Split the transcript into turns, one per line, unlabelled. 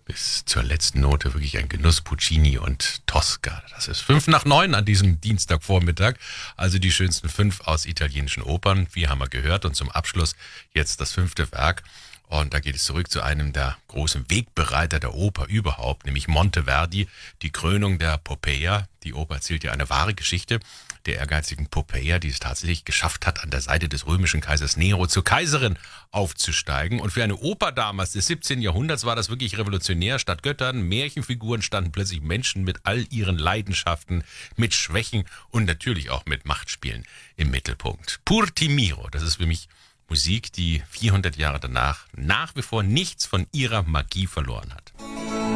bis zur letzten Note wirklich ein Genuss. Puccini und Tosca. Das ist 8:55 an diesem Dienstagvormittag. Also die schönsten 5 aus italienischen Opern. Wie haben wir gehört. Und zum Abschluss jetzt das 5. Werk. Und da geht es zurück zu einem der großen Wegbereiter der Oper überhaupt, nämlich Monteverdi, die Krönung der Popea. Die Oper erzählt ja eine wahre Geschichte der ehrgeizigen Popea, die es tatsächlich geschafft hat, an der Seite des römischen Kaisers Nero zur Kaiserin aufzusteigen. Und für eine Oper damals des 17. Jahrhunderts war das wirklich revolutionär. Statt Göttern, Märchenfiguren standen plötzlich Menschen mit all ihren Leidenschaften, mit Schwächen und natürlich auch mit Machtspielen im Mittelpunkt. Pur Timiro, das ist für mich Musik, die 400 Jahre danach nach wie vor nichts von ihrer Magie verloren hat.